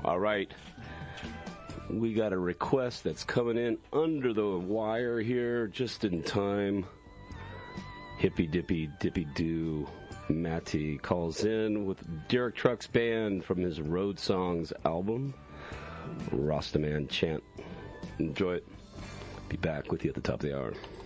All right. We got a request that's coming in under the wire here, just in time. Hippy Dippy Dippy Doo Matty calls in with Derek Trucks Band from his Road Songs album, Rastaman Chant. Enjoy it. Be back with you at the top of the hour.